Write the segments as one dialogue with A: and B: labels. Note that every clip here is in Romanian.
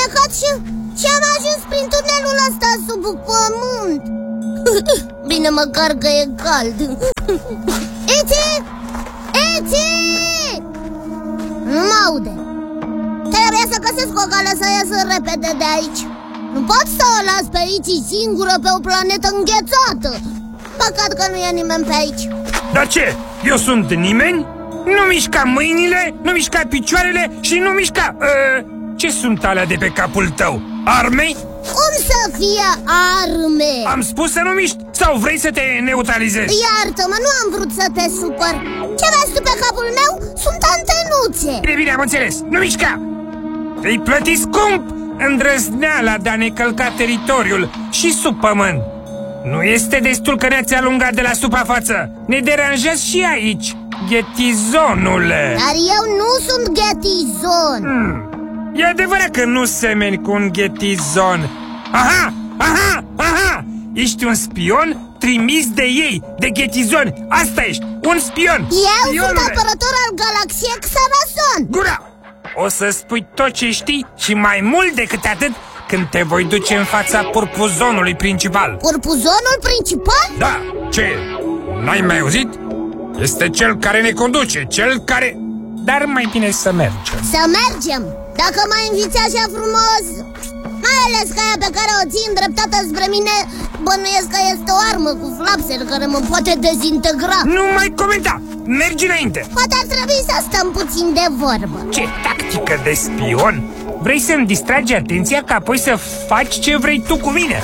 A: plecat și am ajuns prin tunelul ăsta sub pământ. Bine măcar că e cald. Iti! Iti! Nu mă aude. Trebuie să găsesc o cale să ies repede de aici. Nu pot să o las pe aici singură pe o planetă înghețată. Păcat că nu e nimeni pe aici.
B: Dar ce? Eu sunt nimeni? Nu mișca mâinile, nu mișca picioarele și nu mișca... ce sunt alea de pe capul tău? Arme?
A: Cum să fie arme?
B: Am spus să nu miști sau vrei să te neutralizezi?
A: Iartă-mă, nu am vrut să te supăr. Ce vezi tu pe capul meu? Sunt antenuțe.
B: Bine, am înțeles, nu mișca. Îi plăti scump îndrăzneala de a ne călca teritoriul și sub pământ. Nu este destul că ne-ați alungat de la suprafață. Ne deranjați și aici, ghetizonule.
A: Dar eu nu sunt ghetizon.
B: E adevărat că nu semeni cu un ghetizon. Aha! Ești un spion trimis de ei, de ghetizoni. Asta ești, un spion.
A: Eu sunt apărător al galaxiei Xarazon.
B: Gura! O să spui tot ce știi și mai mult decât atât când te voi duce în fața purpuzonului principal.
A: Purpuzonul principal?
B: Da, ce? N-ai mai auzit? Este cel care ne conduce, cel care... Dar mai bine să mergem.
A: Să mergem? Dacă mă inviți așa frumos, mai ales că aia pe care o ții îndreptată spre mine, bănuiesc că este o armă cu flapsel care mă poate dezintegra.
B: Nu mai comenta! Mergi înainte!
A: Poate ar trebui să stăm puțin de vorbă.
B: Ce tactică de spion! Vrei să-mi distragi atenția ca apoi să faci ce vrei tu cu mine?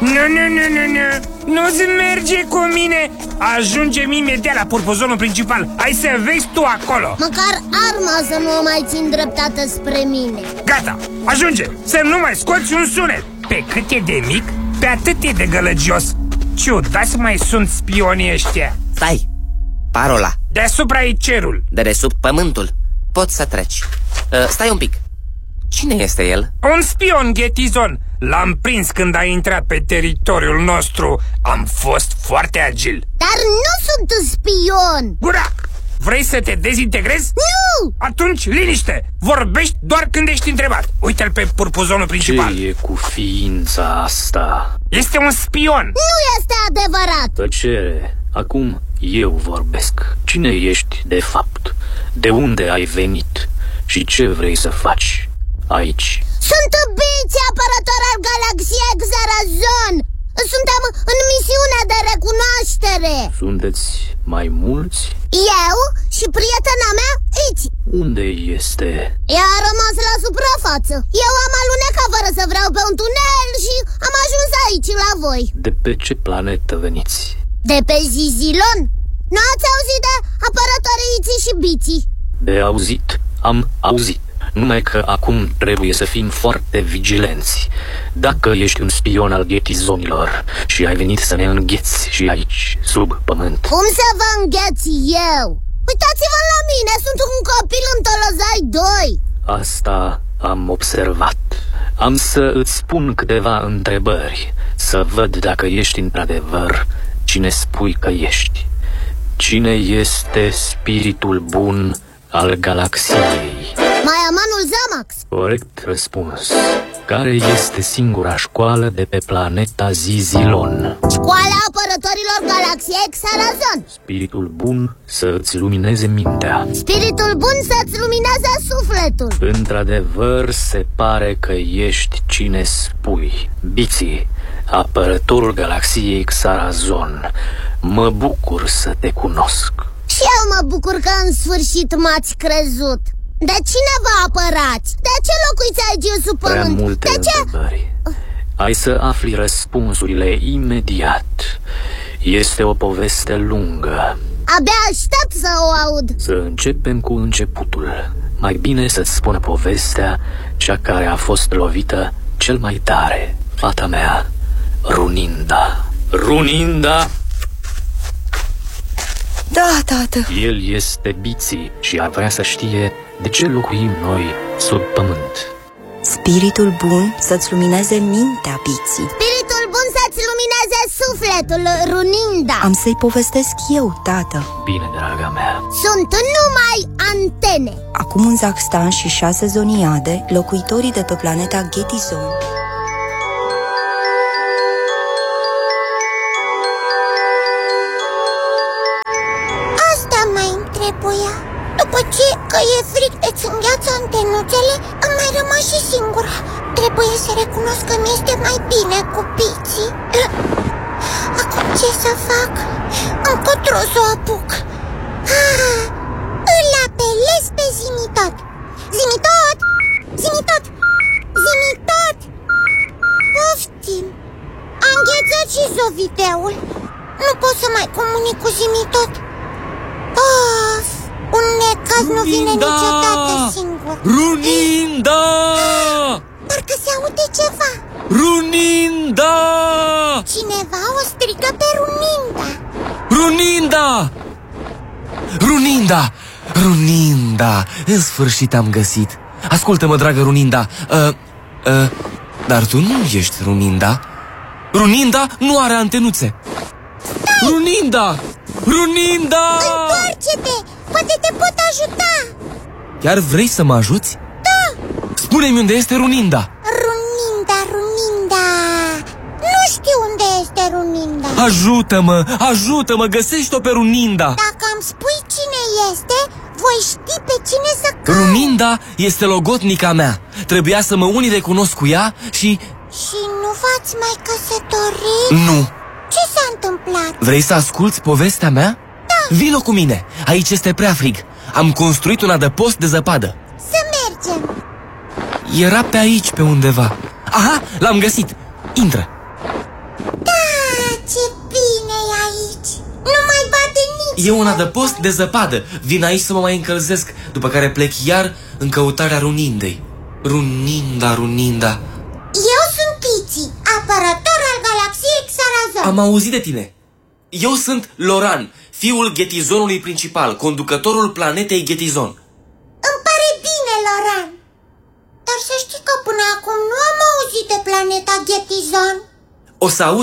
B: Nu-ți merge cu mine. Ajungem imediat la purpuzonul principal. Hai să vezi tu acolo.
A: Măcar arma să nu o mai țin dreptată spre mine.
B: Gata, ajunge, să nu mai scoți un sunet. Pe cât e de mic, pe atât e de gălăgios. Ciudați mai sunt spionii ăștia.
C: Stai, parola.
B: Deasupra e cerul,
C: de desubt pământul. Poți să treci. Stai un pic. Cine este el?
B: Un spion ghetizon. L-am prins când a intrat pe teritoriul nostru. Am fost foarte agil.
A: Dar nu sunt spion.
B: Gura! Vrei să te dezintegrezi?
A: Nu!
B: Atunci liniște! Vorbești doar când ești întrebat. Uite-l pe purpuzonul principal.
D: Ce e cu ființa asta?
B: Este un spion.
A: Nu este adevărat.
D: Tăcere. Acum eu vorbesc. Cine ești de fapt? De unde ai venit? Și ce vrei să faci aici?
A: Sunt Bici, apărător al galaxiei Xarazon. Suntem în misiune de recunoaștere.
D: Sunteți mai mulți?
A: Eu și prietena mea, Ici.
D: Unde este?
A: Ea a rămas la suprafață. Eu am alunecat fără să vreau pe un tunel și am ajuns aici la voi.
D: De pe ce planetă veniți?
A: De pe Zizilon. Nu ați auzit de apărătorii Ici și Bici?
D: De auzit, am auzit. Numai că acum trebuie să fim foarte vigilenți. Dacă ești un spion al ghetizonilor și ai venit să ne îngheți și aici, sub pământ.
A: Cum să vă îngheți eu? Uitați-vă la mine, sunt un copil în Tolozai 2.
D: Asta am observat. Am să îți spun câteva întrebări, să văd dacă ești într-adevăr cine spui că ești. Cine este spiritul bun al galaxiei?
A: Maiamanul Zamax.
D: Corect răspuns. Care este singura școală de pe planeta Zizilon?
A: Școala apărătorilor galaxiei Xarazon.
D: Spiritul bun să îți lumineze mintea.
A: Spiritul bun să-ți lumineze sufletul.
D: Într-adevăr, se pare că ești cine spui. Bici, apărătorul galaxiei Xarazon. Mă bucur să te cunosc.
A: Și eu mă bucur că în sfârșit m-ați crezut. De cine vă apărați? De ce locuiți aici sub pământ?
D: Prea multe întrebări. Ai să afli răspunsurile imediat. Este o poveste lungă.
A: Abia aștept să o aud.
D: Să începem cu începutul. Mai bine să-ți spun povestea cea care a fost lovită cel mai tare. Fata mea, Runinda. Runinda!
E: Da, tată.
D: El este Bici și ar vrea să știe de ce locuim noi sub pământ.
E: Spiritul bun să-ți lumineze mintea, Bici.
A: Spiritul bun să-ți lumineze sufletul, Runinda.
E: Am să-i povestesc eu, tată.
D: Bine, draga mea.
A: Sunt numai antene.
E: Acum în Zaxxstan și 6 zoniade, locuitorii de pe planeta Getizon
A: Asta mai îmi trebuia. După ce că e fric de-ți îngheață antenuțele, am mai rămas și singură. Trebuie să recunosc că mi-este mai bine cu piții. Acum ce să fac? Încotro să o apuc. Îl apelez pe Zimitot. Zimitot! Zimitot! Zimitot! Poftim! A înghețat și zovideul. Nu pot să mai comunic cu Zimitot. Of! Un necaz nu vine niciodată singur.
D: Runinda!
A: Parcă se aude ceva.
D: Runinda!
A: Cineva o strigă pe Runinda.
F: Runinda! Runinda! Runinda! În sfârșit am găsit. Ascultă-mă, dragă Runinda. Dar tu nu ești Runinda. Runinda nu are antenuțe. Stai! Runinda! Runinda!
A: Întoarce-te! Poate te pot ajuta.
F: Chiar vrei să mă ajuți?
A: Da!
F: Spune-mi unde este Runinda.
A: Runinda. Nu știu unde este Runinda.
F: Ajută-mă! Ajută-mă! Găsește-o pe Runinda.
A: Dacă îmi spui cine este, voi ști pe cine să caut.
F: Runinda este logotnica mea. Trebuia să mă uni recunosc cu ea și...
A: Și nu v-ați mai căsătorit?
F: Nu.
A: Ce s-a întâmplat?
F: Vrei să asculți povestea mea?
A: Da.
F: Vino cu mine, aici este prea frig. Am construit un adăpost de zăpadă.
A: Să mergem.
F: Era pe aici, pe undeva. Aha, l-am găsit. Intră.
A: Da, ce bine e aici. Nu mai bate nici.
F: E un adăpost de zăpadă. Vin aici să mă mai încălzesc, după care plec iar în căutarea Runindei. Runinda, Runinda.
A: Eu sunt Pici, apărător al galaxiei Xarazon.
F: Am auzit de tine. Eu sunt Loran, fiul Getizonului principal, conducătorul planetei Getizon.
A: Îmi pare bine, Loran. Dar să știi că până acum nu am auzit de planeta Getizon.
F: O să auzi